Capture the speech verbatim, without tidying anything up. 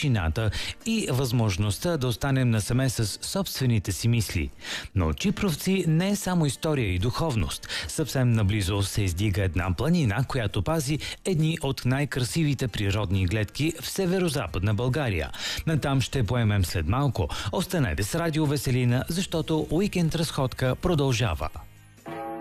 тишината и възможността да останем насаме с собствените си мисли. Но Чипровци не е само история и духовност. Съвсем наблизо се издига една планина, която пази едни от най-красивите природни гледки в северо-западна България. Натам ще поемем след малко. Останете с Радио Веселина, защото уикенд разходка продължава.